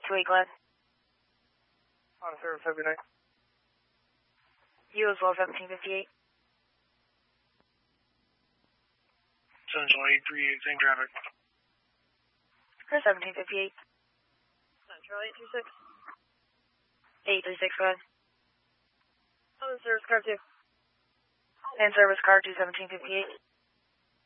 2-8 Glen. On service, have a good night. You as well, 1758. Central 838, same traffic. For 1758. Central 836. 836, go ahead. On service car 2. And service car 21758.